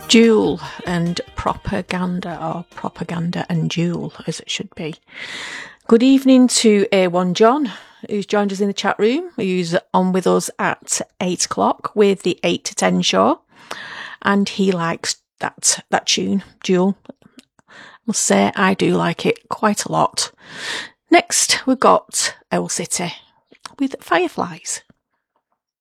Duel and propaganda, or propaganda and duel as it should be. Good evening to A1 John, who's joined us in the chat room, who's on with us at 8 o'clock with the 8 to 10 show, and he likes that tune, Duel. I must say I do like it quite a lot. Next we've got Owl City with Fireflies.